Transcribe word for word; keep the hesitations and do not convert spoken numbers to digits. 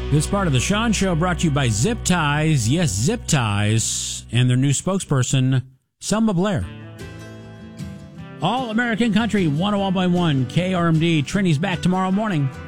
This part of the Sean Show brought to you by Zip Ties. Yes, Zip Ties. And their new spokesperson, Selma Blair. All American Country, one oh one point one K R M D. Trini's back tomorrow morning.